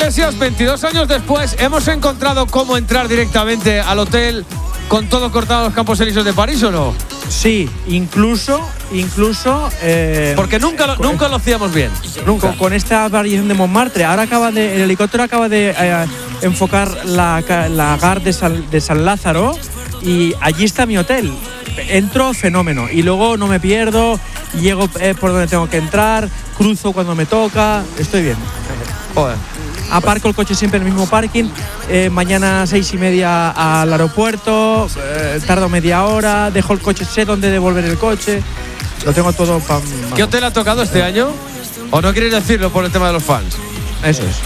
Iglesias, 22 años después, ¿hemos encontrado cómo entrar directamente al hotel con todo cortado en los Campos Elíseos de París o no? Sí, incluso porque nunca lo hacíamos bien. Nunca. Con esta variación de Montmartre. Ahora el helicóptero acaba de enfocar la gare de San Lázaro y allí está mi hotel. Entro fenómeno y luego no me pierdo, llego por donde tengo que entrar, cruzo cuando me toca, estoy bien. Joder. Aparco el coche siempre en el mismo parking. Mañana 6:30 al aeropuerto. Tardo media hora. Dejo el coche, sé dónde devolver el coche. Lo tengo todo para. ¿Qué hotel ha tocado este año? ¿O no quieres decirlo por el tema de los fans? Eso es.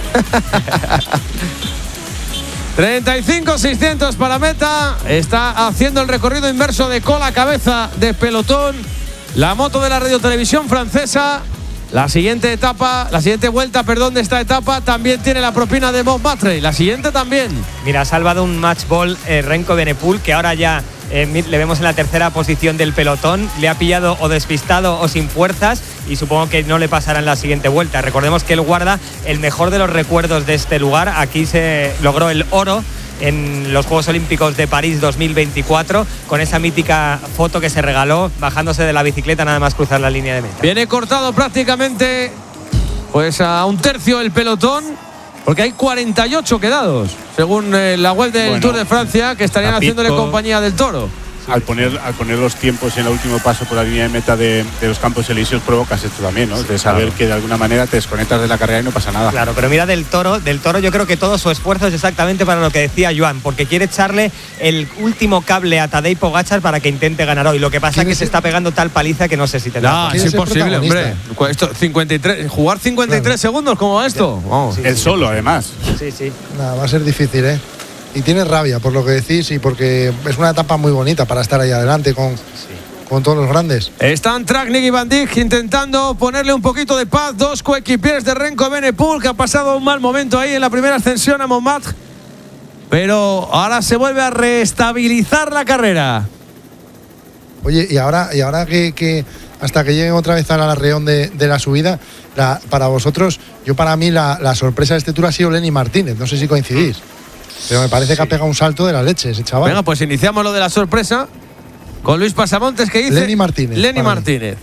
35.600 para meta. Está haciendo el recorrido inverso de cola a cabeza de pelotón. La moto de la radiotelevisión francesa. La siguiente vuelta de esta etapa también tiene la propina de Montmartre. La siguiente también. Mira, ha salvado un match ball Renko Evenepoel, que ahora ya le vemos en la tercera posición del pelotón. Le ha pillado o despistado o sin fuerzas y supongo que no le pasará en la siguiente vuelta. Recordemos que él guarda el mejor de los recuerdos de este lugar. Aquí se logró el oro en los Juegos Olímpicos de París 2024, con esa mítica foto que se regaló bajándose de la bicicleta nada más cruzar la línea de meta. Viene cortado prácticamente pues a un tercio el pelotón, porque hay 48 quedados, según la web del Tour de Francia, que estarían haciéndole compañía del Toro. Al poner los tiempos en el último paso por la línea de meta de los Campos Elíseos provocas esto también, ¿no? De saber que de alguna manera te desconectas de la carrera y no pasa nada. Claro, pero mira del Toro yo creo que todo su esfuerzo es exactamente para lo que decía Joan, porque quiere echarle el último cable a Tadej Pogačar para que intente ganar hoy. Lo que pasa es que se está pegando tal paliza que no sé si tendrá. No, es imposible, hombre. Jugar 53 segundos, ¿cómo va esto? Vamos. Él solo, además. Sí. Nada, va a ser difícil, ¿eh? Y tiene rabia por lo que decís y porque es una etapa muy bonita para estar ahí adelante con todos los grandes. Están Traknik y Van Dijk intentando ponerle un poquito de paz. Dos coequipiers de Renko Evenepoel, que ha pasado un mal momento ahí en la primera ascensión a Montmartre. Pero ahora se vuelve a reestabilizar la carrera. Oye, y ahora que hasta que lleguen otra vez a la reón de la subida, para vosotros, para mí la sorpresa de este Tour ha sido Lenny Martínez. No sé si coincidís. Pero me parece que ha pegado un salto de la leche ese chaval. Venga, pues iniciamos lo de la sorpresa con Luis Pasamontes, que dice Lenny Martínez.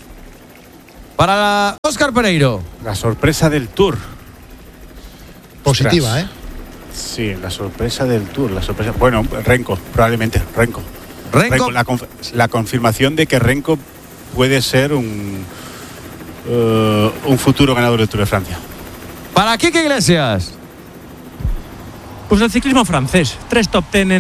Para Óscar Pereiro. La sorpresa del Tour. Positiva, Ostras. Sí, la sorpresa del Tour. Bueno, Renko, probablemente. Renko. La confirmación de que Renko puede ser un futuro ganador del Tour de Francia. Para Quique Iglesias. Pues el ciclismo francés, 3 top 10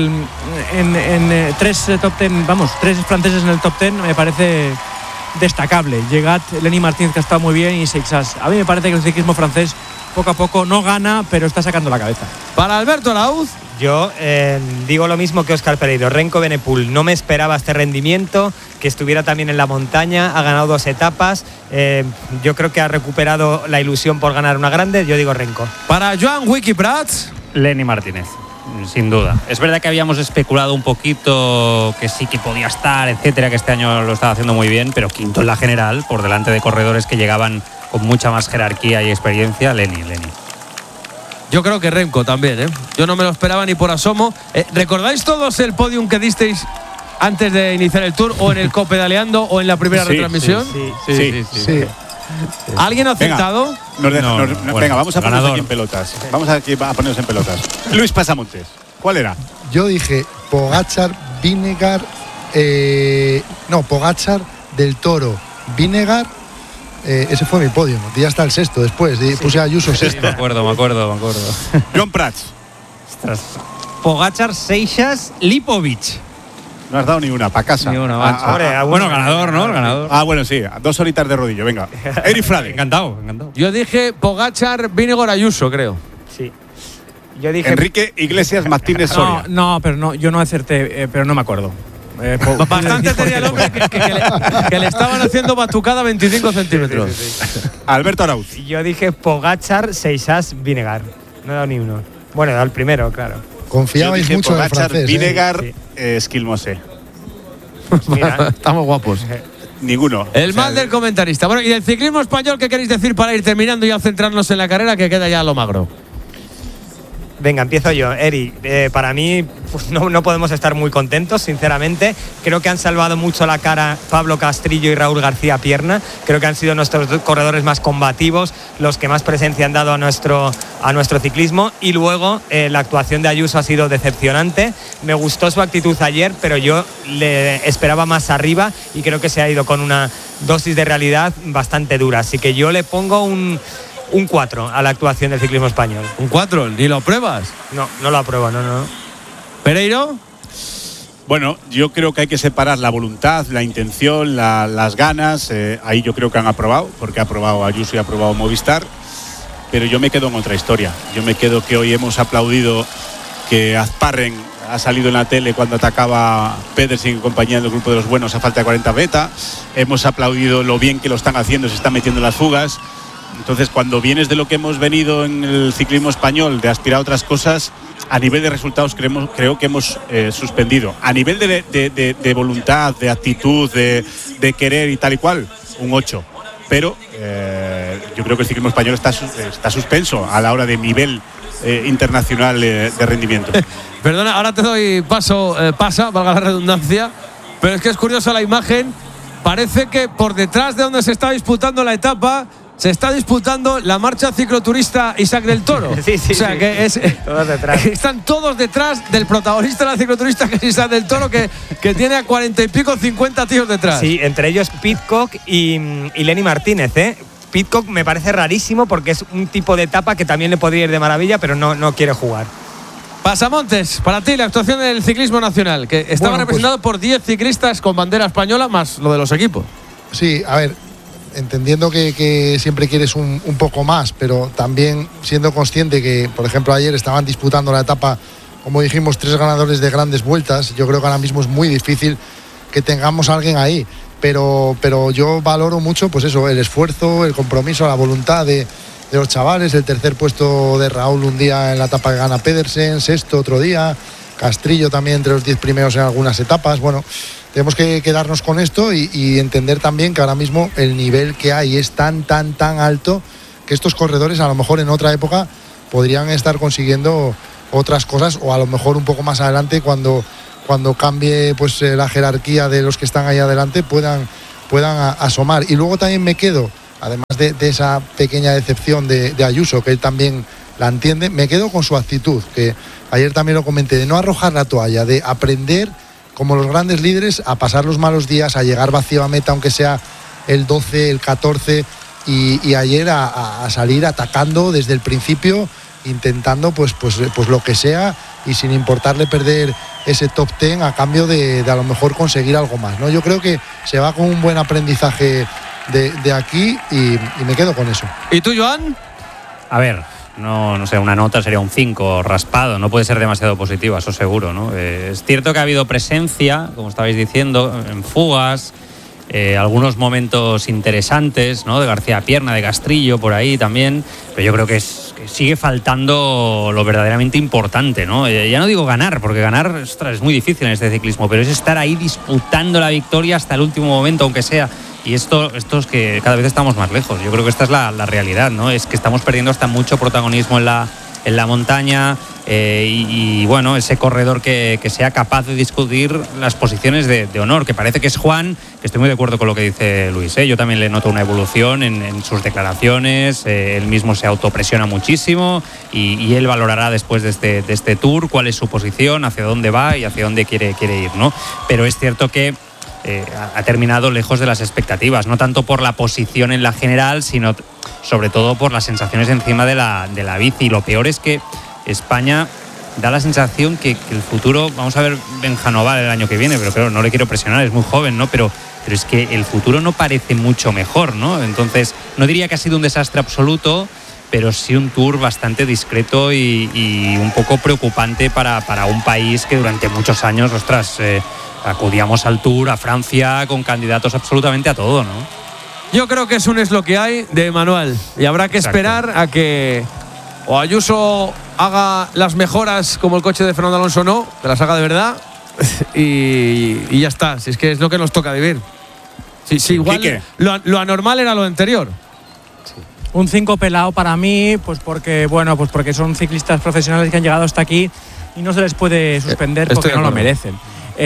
tres franceses en el top 10 me parece destacable. Llegat, Lenny Martínez, que ha estado muy bien, y Seixas. A mí me parece que el ciclismo francés poco a poco no gana, pero está sacando la cabeza. Para Alberto Arauz. Yo digo lo mismo que Óscar Pereiro. Renko Evenepoel, no me esperaba este rendimiento, que estuviera también en la montaña, ha ganado 2 etapas. Yo creo que ha recuperado la ilusión por ganar una grande. Yo digo Renko. Para Joan Wiki Prats. Lenny Martínez, sin duda. Es verdad que habíamos especulado un poquito que sí que podía estar, etcétera, que este año lo estaba haciendo muy bien, pero quinto en la general, por delante de corredores que llegaban con mucha más jerarquía y experiencia. Lenny. Yo creo que Renko también, ¿eh? Yo no me lo esperaba ni por asomo. ¿Recordáis todos el podium que disteis antes de iniciar el Tour, o en el Copedaleando o en la primera retransmisión? Sí. ¿Alguien ha acertado? Venga, vamos a ponernos aquí en pelotas. Luis Pasamontes, ¿cuál era? Yo dije Pogačar, Vinegar, Pogačar, Del Toro, Vinegar. Ese fue mi podio. Ya está el sexto después. Puse a Ayuso sexto. Me acuerdo. John Prats. Pogačar, Seixas, Lipovic. No has dado ni una, para casa. Ni una, bueno, ganador, ¿no? Ganador. Bueno, sí, 2 horitas de rodillo, venga. Eric Frade. Encantado. Yo dije Pogačar, Vingegaard, Ayuso, creo. Sí. Yo dije Enrique Iglesias Martínez Soria. No, yo no acerté, pero no me acuerdo. Bastante tenía el hombre que le estaban haciendo batucada 25 centímetros. Sí. Alberto Arauz. Yo dije Pogačar, Seixas, Vinegar. No he dado ni uno. Bueno, he dado el primero, claro. Confiabais mucho en el francés. Vinegar, Esquilmosé. Mira. Estamos guapos. Ninguno. El mal del comentarista. Bueno, ¿y del ciclismo español qué queréis decir para ir terminando y a centrarnos en la carrera que queda ya lo magro? Venga, empiezo yo. Eri, para mí pues no podemos estar muy contentos, sinceramente. Creo que han salvado mucho la cara Pablo Castrillo y Raúl García Pierna. Creo que han sido nuestros corredores más combativos, los que más presencia han dado a nuestro ciclismo. Y luego la actuación de Ayuso ha sido decepcionante. Me gustó su actitud ayer, pero yo le esperaba más arriba y creo que se ha ido con una dosis de realidad bastante dura. Así que yo le pongo un 4 a la actuación del ciclismo español. ¿Un 4? ¿Ni lo pruebas? No lo apruebo, no. ¿Pereiro? Bueno, yo creo que hay que separar la voluntad, la intención, las ganas. Ahí yo creo que han aprobado, porque ha aprobado Ayuso y ha aprobado Movistar. Pero yo me quedo en otra historia. Yo me quedo que hoy hemos aplaudido que Azparren ha salido en la tele cuando atacaba Pedersen y compañía del grupo de los buenos a falta de 40 beta. Hemos aplaudido lo bien que lo están haciendo, se están metiendo en las fugas. Entonces, cuando vienes de lo que hemos venido en el ciclismo español, de aspirar a otras cosas, a nivel de resultados creo que hemos suspendido. A nivel de voluntad, de actitud, de querer y tal y cual, un 8. Pero yo creo que el ciclismo español está suspenso a la hora de nivel internacional de rendimiento. Perdona, ahora te doy pasa, valga la redundancia, pero es que es curiosa la imagen. Parece que por detrás de donde se está disputando la etapa se está disputando la marcha cicloturista Isaac del Toro. Sí, o sea, que es todos detrás. Están todos detrás del protagonista de la cicloturista, que es Isaac del Toro, que tiene a 40 y pico, 50 tíos detrás. Sí, entre ellos Pidcock y Lenny Martínez, Pidcock me parece rarísimo porque es un tipo de etapa que también le podría ir de maravilla, pero no quiere jugar. Pasamontes, para ti la actuación del ciclismo nacional, que estaba representado por 10 ciclistas con bandera española, más lo de los equipos. Sí, a ver, entendiendo que siempre quieres un poco más, pero también siendo consciente que, por ejemplo, ayer estaban disputando la etapa, como dijimos, 3 ganadores de grandes vueltas. Yo creo que ahora mismo es muy difícil que tengamos a alguien ahí, pero yo valoro mucho, pues eso, el esfuerzo, el compromiso, la voluntad de los chavales. El tercer puesto de Raúl un día en la etapa que gana Pedersen, sexto otro día, Castrillo también entre los 10 primeros en algunas etapas. Bueno, tenemos que quedarnos con esto y entender también que ahora mismo el nivel que hay es tan alto que estos corredores a lo mejor en otra época podrían estar consiguiendo otras cosas, o a lo mejor un poco más adelante cuando cambie pues la jerarquía de los que están ahí adelante puedan asomar. Y luego también me quedo, además de esa pequeña decepción de Ayuso, que él también la entiende, me quedo con su actitud, que ayer también lo comenté, de no arrojar la toalla, de aprender como los grandes líderes a pasar los malos días, a llegar vacío a meta, aunque sea el 12, el 14, y ayer a salir atacando desde el principio, intentando pues lo que sea, y sin importarle perder ese top 10 a cambio de a lo mejor conseguir algo más, ¿no? Yo creo que se va con un buen aprendizaje de aquí y me quedo con eso. ¿Y tú, Joan? A ver, no sé, una nota sería un 5 raspado, no puede ser demasiado positiva, eso seguro, ¿no? Es cierto que ha habido presencia, como estabais diciendo, en fugas, algunos momentos interesantes, ¿no? De García Pierna, de Castrillo, por ahí también, pero yo creo que sigue faltando lo verdaderamente importante, ¿no? Ya no digo ganar, porque ganar, ostras, es muy difícil en este ciclismo, pero es estar ahí disputando la victoria hasta el último momento, aunque sea. Y esto es que cada vez estamos más lejos. Yo creo que esta es la realidad, ¿no? Es que estamos perdiendo hasta mucho protagonismo en la montaña, y bueno, ese corredor que sea capaz de discutir las posiciones de honor, que parece que es Juan, que estoy muy de acuerdo con lo que dice Luis, Yo también le noto una evolución en sus declaraciones, él mismo se autopresiona muchísimo y él valorará después de este tour cuál es su posición, hacia dónde va y hacia dónde quiere ir, ¿no? Pero es cierto que ha terminado lejos de las expectativas, no tanto por la posición en la general, sino sobre todo por las sensaciones encima de la bici. Lo peor es que España da la sensación que el futuro, vamos a ver Benjanoval el año que viene, pero claro, no le quiero presionar, es muy joven, ¿no? Pero es que el futuro no parece mucho mejor, ¿no? Entonces, no diría que ha sido un desastre absoluto, pero sí un tour bastante discreto y un poco preocupante para un país que durante muchos años, ostras, acudíamos al Tour, a Francia, con candidatos absolutamente a todo, ¿no? Yo creo que es lo que hay de manual. Y habrá que esperar a que o Ayuso haga las mejoras como el coche de Fernando Alonso, no, que las haga de verdad, y ya está. Si es que es lo que nos toca vivir. Sí, igual Quique. lo anormal era lo anterior. Un 5 pelado para mí, pues porque son ciclistas profesionales que han llegado hasta aquí y no se les puede suspender porque no lo merecen.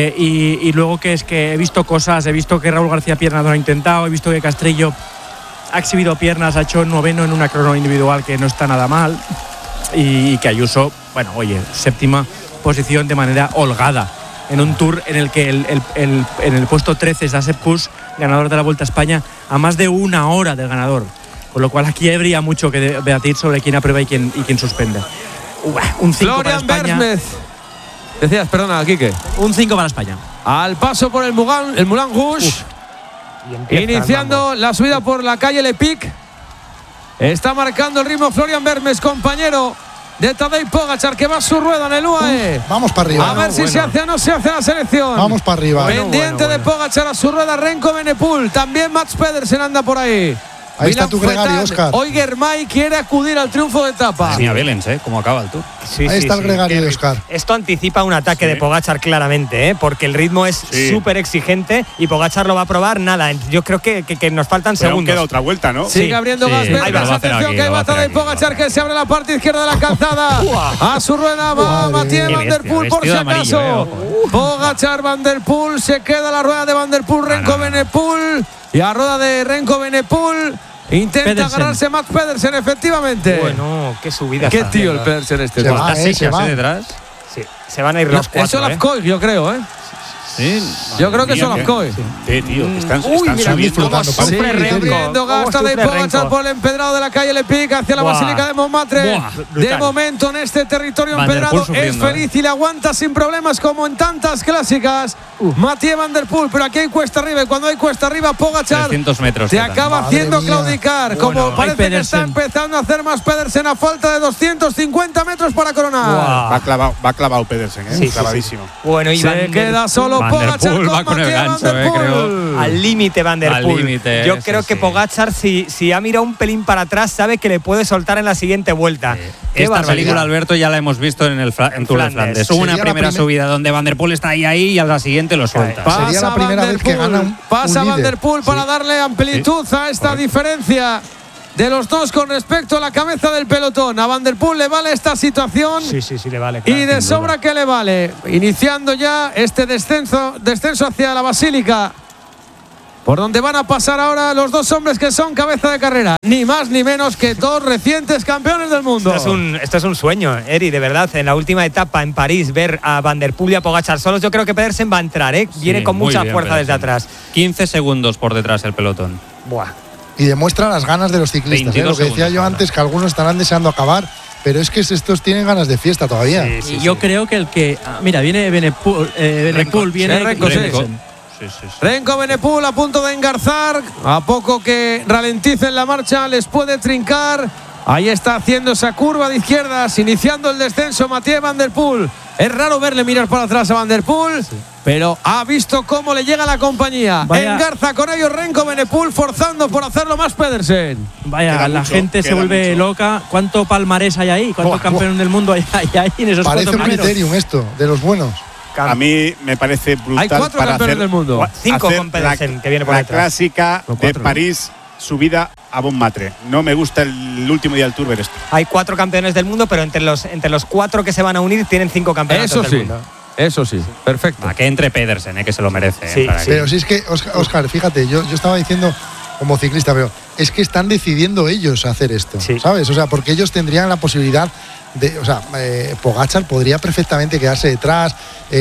Y luego que es que he visto cosas, he visto que Raúl García Piernas lo ha intentado, he visto que Castrillo ha exhibido piernas, ha hecho 9º en una crono individual que no está nada mal, y que Ayuso, séptima posición de manera holgada en un Tour en el que en el puesto 13 está Sepp Kuss, ganador de la Vuelta a España, a más de una hora del ganador, con lo cual aquí habría mucho que debatir sobre quién aprueba y quién suspende. Un 5 para Florian España. Bergmes. Decías, perdona, Quique. Un 5 para España. Al paso por el Moulin Rouge. Iniciando la subida por la calle Le Pic. Está marcando el ritmo Florian Bergmes, compañero de Tadej Pogačar, que va a su rueda en el UAE. Vamos para arriba. A ver si se hace o no se hace la selección. Vamos para arriba. Pendiente de Pogačar a su rueda Renko Benepul. También Mats Pedersen anda por ahí. Ahí está tu gregario, Óscar. Hoy Germay quiere acudir al triunfo de etapa. Sí, a Belens, cómo acaba el Tour. Ahí está el gregario de Óscar. Esto anticipa un ataque de Pogačar claramente, porque el ritmo es súper exigente y Pogačar lo va a probar nada. Yo creo que nos faltan Pero aún segundos. queda otra vuelta, ¿no? Sigue abriendo gas. Ahí va, Atención, que hay batalla de Pogačar, que se abre la parte izquierda de la calzada. A su rueda va Mathieu Van Der Poel, por si acaso. Pogačar, Van Der Poel, se queda la rueda de Van Der Poel, Renko Benepul. Y a rueda de Renko Benepul intenta Pedersen. agarrarse Mats Pedersen, efectivamente. Bueno, qué subida. Qué está tío el haciendo. Pedersen este. Se va, Está se va. detrás. Sí, se van a ir los Es cuatro. Olaf Koy, yo creo, Sí. Yo creo que es Mía, Olaf Koy. Sí, tío, que están Uy, mira, subiendo. disfrutando. cómo sufre Sí, Renko. Abriendo Cómo gasta de sufre Pogačar Renko. por el empedrado de la calle Le Pic hacia la Buah. Basílica de Montmartre. Buah, De brutal. momento en este territorio Van der empedrado Poel es sufriendo, feliz y le aguanta sin problemas como en tantas clásicas. Mathieu Van Der Poel, pero aquí hay cuesta arriba y cuando hay cuesta arriba Pogačar 300 metros. te quedan. acaba Madre haciendo mía. claudicar. Bueno, Como parece ay, que está Pedersen. empezando a hacer más Pedersen a falta de 250 metros para coronar. Va clavado Pedersen, Sí, sí, clavadísimo. Bueno, y Se Van Der- queda solo Van der Pogačar Poel con va con el Mathieu Van gancho, Der Poel. creo. al límite Van Der Al Poel. límite, Yo sí, creo que sí. Pogačar, si ha mirado un pelín para atrás, sabe que le puede soltar en la siguiente vuelta. Qué Esta barbaridad. película, Alberto, ya la hemos visto en el Tour de Flandes. Flandes. Hubo una Sería la primera subida donde Van der Poel está ahí y a la siguiente lo suelta. Pasa Sería la Van primera der vez que Poel, gana un Pasa Van líder. Der Poel para darle amplitud a esta diferencia de los dos con respecto a la cabeza del pelotón. A Van Der Poel le vale esta situación Sí, le vale. y de sobra que le vale. Iniciando ya este descenso hacia la Basílica, por donde van a pasar ahora los dos hombres que son cabeza de carrera. Ni más ni menos que dos recientes campeones del mundo. Esto es un sueño, Eri, de verdad. En la última etapa en París, ver a Van Der Poel y a Pogačar solos, yo creo que Pedersen va a entrar, Viene Sí, con muy mucha bien, fuerza desde Pedersen. atrás. 15 segundos por detrás el pelotón. Buah. Y demuestra las ganas de los ciclistas. 22 Lo que decía segundos yo ahora. antes, que algunos estarán deseando acabar, pero es que estos tienen ganas de fiesta todavía. Y yo creo que mira, viene Benepul, viene Renko, sí. Pedersen. Renko Benepul a punto de engarzar. A poco que ralenticen la marcha les puede trincar. Ahí está haciendo esa curva de izquierdas, iniciando el descenso Mathieu Van Der Poel. Es raro verle mirar para atrás a Van Der Poel, pero ha visto cómo le llega la compañía. Vaya. Engarza con ellos Renko Benepul, forzando por hacerlo más Pedersen. Vaya, Queda la mucho, gente se queda vuelve mucho. loca. ¿Cuánto palmarés hay ahí? ¿Cuántos Buah, campeones del mundo hay ahí en esos Parece cuatro un primeros? criterium esto, de los buenos. A mí me parece brutal. Hay 4 para campeones hacer, del mundo. 5 hacer con Pedersen, que viene por la detrás. clásica No, de 4, ¿no? París, subida a Montmartre. No me gusta el último día del Tour ver esto. Hay 4 campeones del mundo, pero entre los 4 que se van a unir tienen 5 campeonatos Eso del sí, mundo. eso sí, perfecto. A que entre Pedersen, que se lo merece. Sí, entrar aquí. Pero si es que, Óscar, fíjate, yo estaba diciendo como ciclista, pero es que están decidiendo ellos hacer esto, Sí. ¿sabes? O sea, porque ellos tendrían la posibilidad de, o sea, Pogačar podría perfectamente quedarse detrás,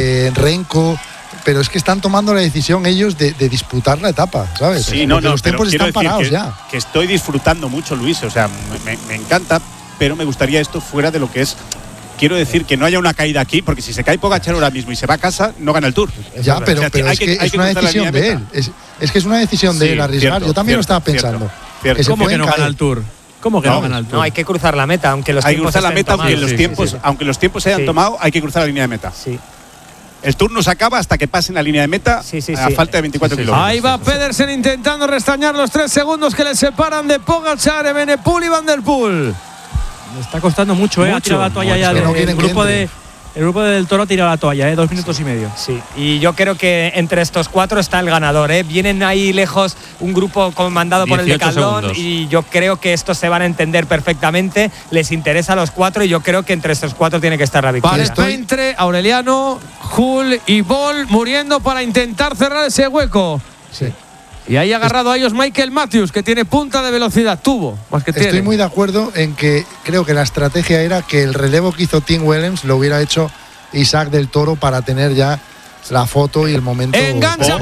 Renko, pero es que están tomando la decisión ellos de disputar la etapa, ¿sabes? Sí, Porque los pero tiempos quiero están decir parados que, ya. que estoy disfrutando mucho, Luis. O sea, me encanta, pero me gustaría esto fuera de lo que es. Quiero decir que no haya una caída aquí, porque si se cae Pogačar ahora mismo y se va a casa, no gana el Tour. Ya, pero, O sea, pero hay es que- que hay es que una cruzar la decisión de línea él. de Es que es una decisión de Sí, él arriesgar. cierto, Yo también lo estaba cierto, pensando. cierto. Que se ¿Cómo que pueden no caer. gana el Tour? ¿Cómo que no gana el Tour? No, hay que cruzar la meta, aunque los Hay que tiempos cruzar la estén meta, aunque tomados. los tiempos, aunque los tiempos se hayan Sí. tomado, hay que cruzar la línea de meta. Sí. El Tour no se acaba hasta que pasen la línea de meta Sí, sí, a sí. falta de 24 Sí, sí, kilómetros. Ahí va Pedersen intentando restañar los 3 segundos que le separan de Pogačar, Benepul y Van Der Poel. Le está costando mucho, Ha Mucho, tirado la toalla mucho. ya Que no del quieren que grupo entre. El grupo del Toro ha tirado la toalla, 2 minutos y medio. Sí, y yo creo que entre estos 4 está el ganador. Vienen ahí lejos un grupo comandado por el Decathlon y yo creo que estos se van a entender perfectamente. Les interesa a los 4 y yo creo que entre estos 4 tiene que estar la victoria. Entre Aureliano, Hull y Bol muriendo para intentar cerrar ese hueco. Sí. Y ahí agarrado a ellos Michael Matthews, que tiene punta de velocidad, más que tiene. Estoy muy de acuerdo en que creo que la estrategia era que el relevo que hizo Tim Willems lo hubiera hecho Isaac del Toro para tener ya la foto y el momento. Engancha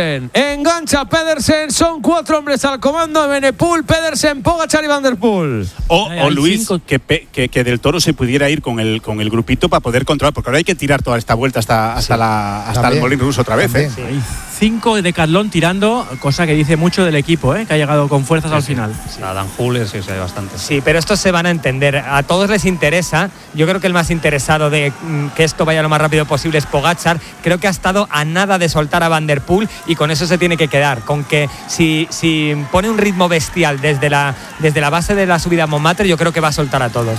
Pedersen, son 4 hombres al comando de Benepul, Pedersen, Pogačar y Van der Poel. O Luis, que del Toro se pudiera ir con el grupito para poder controlar, porque ahora hay que tirar toda esta vuelta hasta el Molín Ruso otra vez. Sí. Hay 5 de Decathlon tirando, cosa que dice mucho del equipo, que ha llegado con fuerzas al final. Sí. Adam Hull sí, bastante. Sí, pero estos se van a entender. A todos les interesa. Yo creo que el más interesado de que esto vaya lo más rápido posible es Pogačar. Creo que ha estado a nada de soltar a Van der Poel y con eso se tiene que quedar. Con que si pone un ritmo bestial desde la base de la subida a Montmartre, yo creo que va a soltar a todos.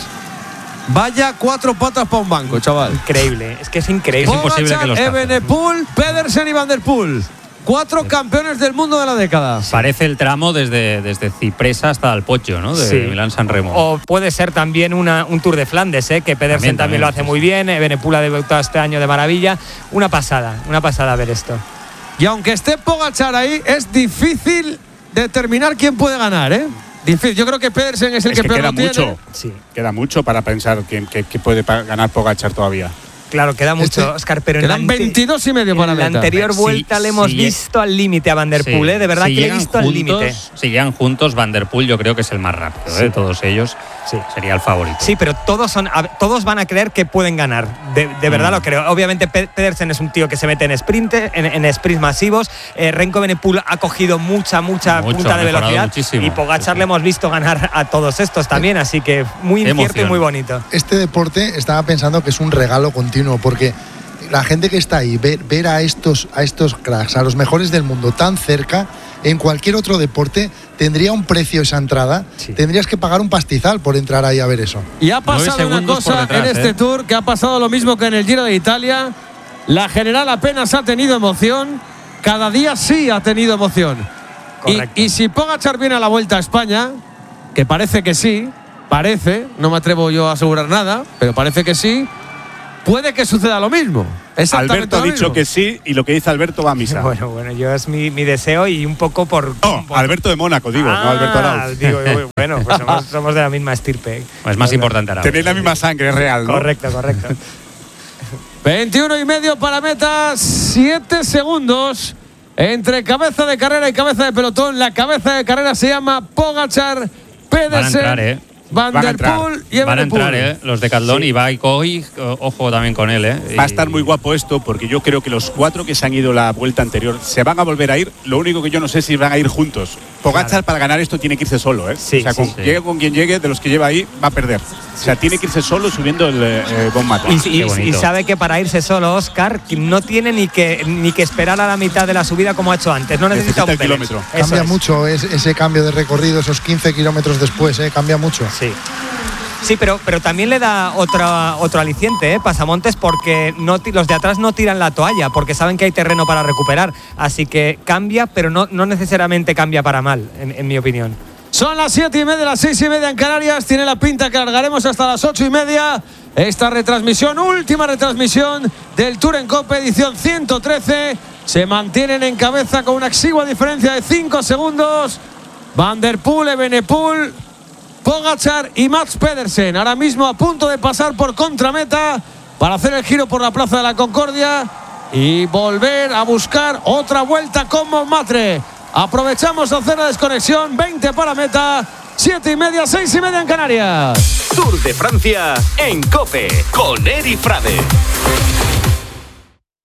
Vaya 4 patas para un banco, chaval. Increíble, es que es increíble. Es imposible que los tapen. Evenepoel, Pedersen y Van der Poel. 4 campeones del mundo de la década. Parece el tramo desde Cipresa hasta el Poggio, ¿no? De Milán-San Remo. O puede ser también un Tour de Flandes, que Pedersen también lo hace muy bien. Evenepoel ha debutado este año de maravilla. Una pasada ver esto. Y aunque esté Pogačar ahí, es difícil determinar quién puede ganar, Difícil. Yo creo que Pedersen es el que peor lo tiene. Queda mucho para pensar que puede ganar Pogačar todavía. Claro, queda mucho, Óscar, pero quedan 22 y medio para la anterior vuelta le hemos visto al límite a Van der Poel, de verdad que le he visto al límite. Si llegan juntos, Van der Poel yo creo que es el más rápido, de todos ellos. Sería el favorito. Sí, pero todos van a creer que pueden ganar. De verdad lo creo. Obviamente Pedersen es un tío que se mete en sprint, en sprints masivos. Remco Evenepoel ha cogido mucha punta de velocidad. Muchísimo. Y Pogačar le hemos visto ganar a todos estos también, así que muy incierto y muy bonito. Este deporte estaba pensando que es un regalo continuo, porque la gente que está ahí, ver a estos cracks, a los mejores del mundo tan cerca, en cualquier otro deporte tendría un precio esa entrada. Tendrías que pagar un pastizal por entrar ahí a ver eso. Y ha pasado una cosa en este Tour, que ha pasado lo mismo que en el Giro de Italia. La general apenas ha tenido emoción, cada día sí ha tenido emoción. Y si Pogačar viene a la Vuelta a España, que parece que sí, no me atrevo yo a asegurar nada, pero parece que sí, puede que suceda lo mismo. Alberto ha dicho que sí, y lo que dice Alberto va a misa. Bueno, yo es mi deseo y un poco por... No, Alberto de Mónaco, no Alberto Arauz. Bueno, pues somos de la misma estirpe. Es más importante Arauz. Tenéis la misma sangre, es real, ¿no? Correcto. 21 y medio para meta, 7 segundos entre cabeza de carrera y cabeza de pelotón. La cabeza de carrera se llama Pogačar, Pedersen, Van der Poel y Evenepoel. Van a entrar, los Decathlon y Koig, ojo también con él. Va a estar muy guapo esto, porque yo creo que los 4 que se han ido la vuelta anterior se van a volver a ir. Lo único que yo no sé si van a ir juntos. Pogačar para ganar esto tiene que irse solo, llegue con quien llegue, de los que lleva ahí, va a perder. O sea, tiene que irse solo subiendo el Montmartre. Y sabe que para irse solo, Óscar, no tiene ni que esperar a la mitad de la subida como ha hecho antes. No necesita un kilómetro. Cambia mucho ese cambio de recorrido, esos 15 kilómetros después, cambia mucho. Sí, pero también le da otro aliciente, Pasamontes, porque los de atrás no tiran la toalla, porque saben que hay terreno para recuperar. Así que cambia, pero no necesariamente cambia para mal, en mi opinión. Son las 7:30, las 6:30 en Canarias. Tiene la pinta que alargaremos hasta las 8:30. Esta retransmisión, última retransmisión del Tour en Cope, edición 113. Se mantienen en cabeza con una exigua diferencia de 5 segundos. Van der Poel, Evenepoel, Pogačar y Mats Pedersen. Ahora mismo a punto de pasar por contrameta para hacer el giro por la Plaza de la Concordia y volver a buscar otra vuelta con Montmartre. Aprovechamos a hacer la desconexión. 20 para meta. 7:30, 6:30 en Canarias. Tour de Francia en COPE con Eri Frade.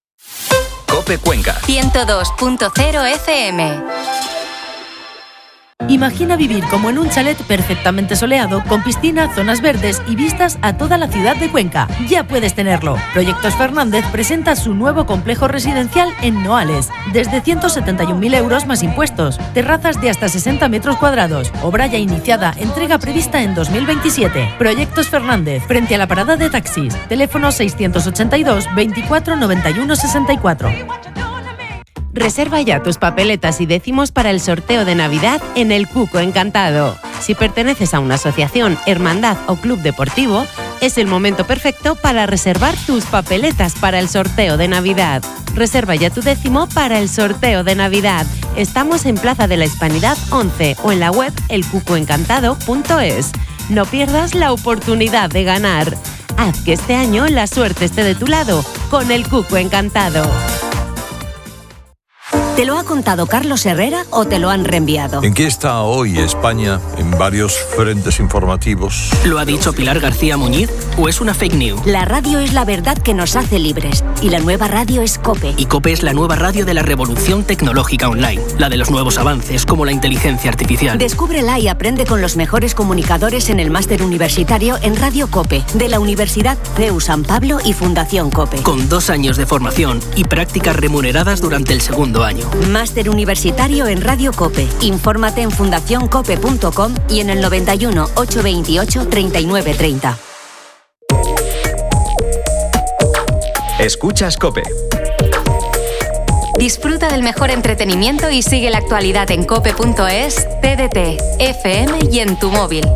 COPE Cuenca 102.0 FM. Imagina vivir como en un chalet perfectamente soleado, con piscina, zonas verdes y vistas a toda la ciudad de Cuenca. Ya puedes tenerlo. Proyectos Fernández presenta su nuevo complejo residencial en Noales, desde 171.000 euros más impuestos. Terrazas de hasta 60 metros cuadrados. Obra ya iniciada, entrega prevista en 2027. Proyectos Fernández, frente a la parada de taxis. Teléfono 682 24 91 64. Reserva ya tus papeletas y décimos para el sorteo de Navidad en el Cuco Encantado. Si perteneces a una asociación, hermandad o club deportivo, es el momento perfecto para reservar tus papeletas para el sorteo de Navidad. Reserva ya tu décimo para el sorteo de Navidad. Estamos en Plaza de la Hispanidad 11 o en la web elcucoencantado.es. No pierdas la oportunidad de ganar. Haz que este año la suerte esté de tu lado con el Cuco Encantado. ¿Te lo ha contado Carlos Herrera o te lo han reenviado? ¿En qué está hoy España en varios frentes informativos? ¿Lo ha dicho Pilar García Muñiz o es una fake news? La radio es la verdad que nos hace libres y la nueva radio es COPE. Y COPE es la nueva radio de la revolución tecnológica online, la de los nuevos avances como la inteligencia artificial. Descúbrela y aprende con los mejores comunicadores en el máster universitario en Radio COPE, de la Universidad CEU San Pablo y Fundación COPE. Con 2 años de formación y prácticas remuneradas durante el segundo año. Máster universitario en Radio COPE. Infórmate en fundacioncope.com y en el 91 828 3930. Escuchas COPE. Disfruta del mejor entretenimiento y sigue la actualidad en cope.es, TDT, FM y en tu móvil.